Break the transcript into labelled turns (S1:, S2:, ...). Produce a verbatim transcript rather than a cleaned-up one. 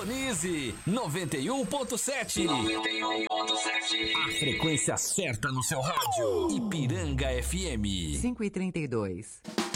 S1: Sintonize noventa e um ponto sete. noventa e um ponto sete. A frequência certa no seu rádio. Ipiranga F M.
S2: cinco e trinta e dois.